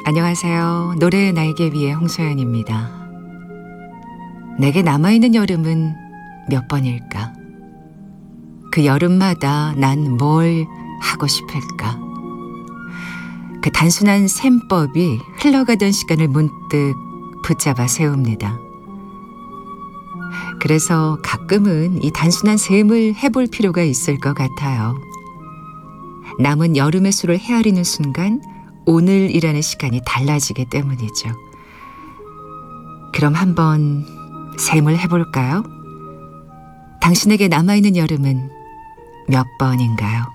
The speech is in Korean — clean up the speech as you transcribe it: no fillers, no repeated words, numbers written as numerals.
안녕하세요. 노래 나에게 위해 홍소연입니다. 내게 남아있는 여름은 몇 번일까? 그 여름마다 난 뭘 하고 싶을까? 그 단순한 셈법이 흘러가던 시간을 문득 붙잡아 세웁니다. 그래서 가끔은 이 단순한 셈을 해볼 필요가 있을 것 같아요. 남은 여름의 수를 헤아리는 순간 오늘이라는 시간이 달라지기 때문이죠. 그럼 한번 셈을 해볼까요? 당신에게 남아있는 여름은 몇 번인가요?